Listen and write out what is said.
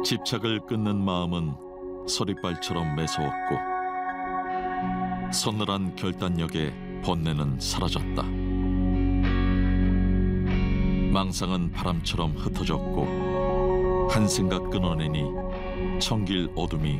집착을 끊는 마음은 서리발처럼 매서웠고 서늘한 결단력에 번뇌는 사라졌다. 망상은 바람처럼 흩어졌고 한 생각 끊어내니 청길 어둠이